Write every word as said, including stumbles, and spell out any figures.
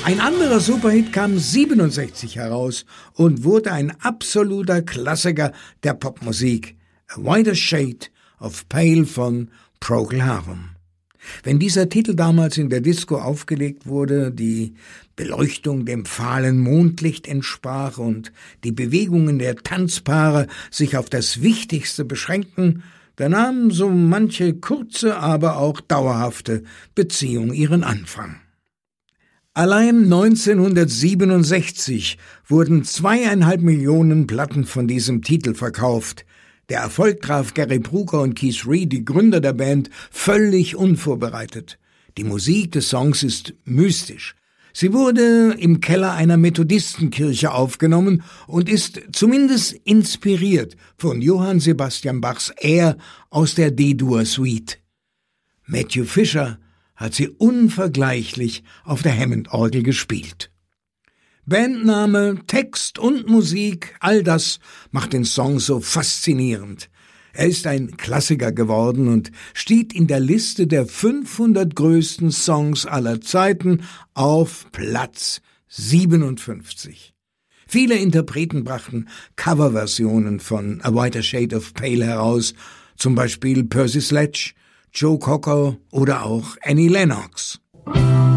Ein anderer Superhit kam siebenundsechzig heraus und wurde ein absoluter Klassiker der Popmusik. A Whiter Shade of Pale von Procol Harum. Wenn dieser Titel damals in der Disco aufgelegt wurde, die Beleuchtung dem fahlen Mondlicht entsprach und die Bewegungen der Tanzpaare sich auf das Wichtigste beschränkten, da nahm so manche kurze, aber auch dauerhafte Beziehung ihren Anfang. Allein neunzehnhundertsiebenundsechzig wurden zweieinhalb Millionen Platten von diesem Titel verkauft. Der Erfolg traf Gary Brooker und Keith Reid, die Gründer der Band, völlig unvorbereitet. Die Musik des Songs ist mystisch. Sie wurde im Keller einer Methodistenkirche aufgenommen und ist zumindest inspiriert von Johann Sebastian Bachs Air aus der D-Dur-Suite. Matthew Fisher hat sie unvergleichlich auf der Hammond-Orgel gespielt. Bandname, Text und Musik, all das macht den Song so faszinierend. Er ist ein Klassiker geworden und steht in der Liste der fünfhundert größten Songs aller Zeiten auf Platz siebenundfünfzig. Viele Interpreten brachten Coverversionen von A Whiter Shade of Pale heraus, zum Beispiel Percy Sledge, Joe Cocker oder auch Annie Lennox.